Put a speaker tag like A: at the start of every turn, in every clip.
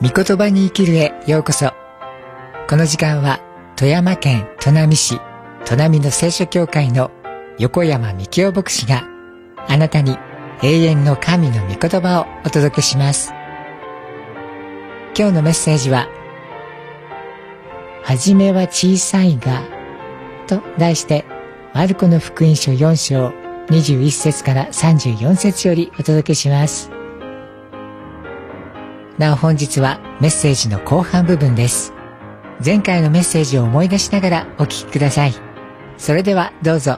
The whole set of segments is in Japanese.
A: 御言葉に生きるへようこそ。この時間は富山県砺波市砺波の聖書教会の横山幹夫牧師があなたに永遠の神の御言葉をお届けします。今日のメッセージは、はじめは小さいがと題して、マルコの福音書4章21節から34節よりお届けします。なお本日はメッセージの後半部分です。前回のメッセージを思い出しながらお聞きください。それではどうぞ。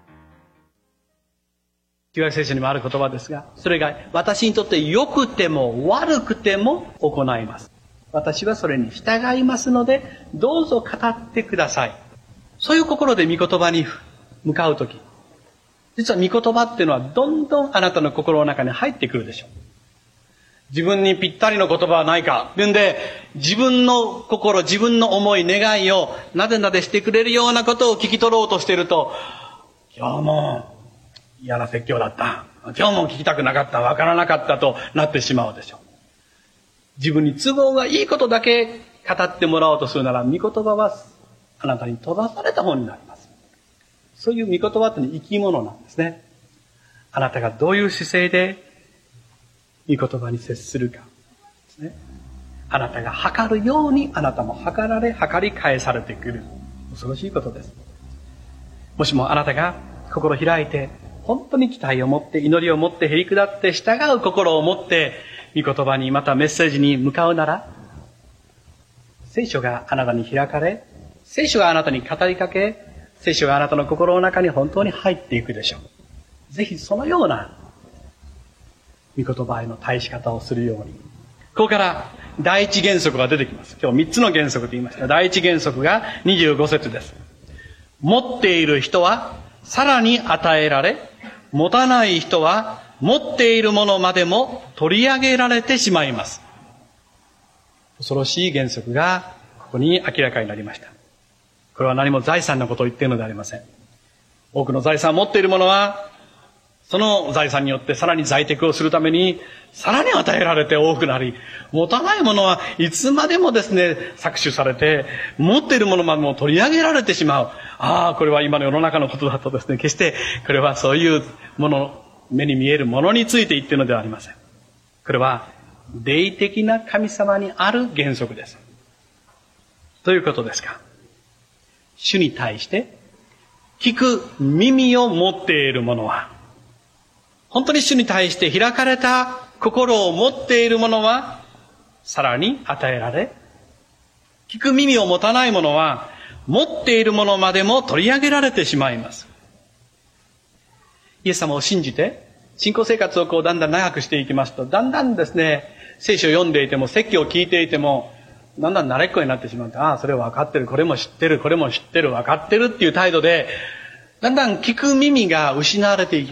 B: 旧約聖書にもある言葉ですが、それが私にとって良くても悪くても行います。私はそれに従いますので、どうぞ語ってください。そういう心で御言葉に向かうとき、実は御言葉っていうのはどんどんあなたの心の中に入ってくるでしょう。自分にぴったりの言葉はないかっていうんで、自分の心、自分の思い、願いをなでなでしてくれるようなことを聞き取ろうとしていると、今日も嫌な説教だった。今日も聞きたくなかった。わからなかったとなってしまうでしょう。自分に都合がいいことだけ語ってもらおうとするなら、御言葉はあなたに閉ざされた本になります。そういう御言葉って生き物なんですね。あなたがどういう姿勢で御言葉に接するかですね。あなたが測るようにあなたも測られ、測り返されてくる。恐ろしいことです。もしもあなたが心開いて、本当に期待を持って、祈りを持って、へりくだって、従う心を持って、御言葉にまたメッセージに向かうなら、聖書があなたに開かれ、聖書があなたに語りかけ、聖書があなたの心の中に本当に入っていくでしょう。ぜひそのような御言葉への対し方をするように。ここから第一原則が出てきます。今日3つの原則と言いました。第一原則が25節です。持っている人はさらに与えられ、持たない人は持っているものまでも取り上げられてしまいます。恐ろしい原則がここに明らかになりました。これは何も財産のことを言っているのではありません。多くの財産を持っている者は、その財産によってさらに財テクをするために、さらに与えられて多くなり、持たない者はいつまでもですね、搾取されて、持っているものまでも取り上げられてしまう。これは今の世の中のことだとですね、決してこれはそういうもの、目に見えるものについて言っているのではありません。これは霊的な神様にある原則です。どういうことですか？主に対して聞く耳を持っている者は、本当に主に対して開かれた心を持っている者はさらに与えられ、聞く耳を持たない者は持っているものまでも取り上げられてしまいます。イエス様を信じて信仰生活をだんだん長くしていきますと、だんだんですね、聖書を読んでいても説教を聞いていてもだんだん慣れっこになってしまって、それは分かってる、これも知ってる、これも知ってる、分かってるっていう態度でだんだん聞く耳が失われていき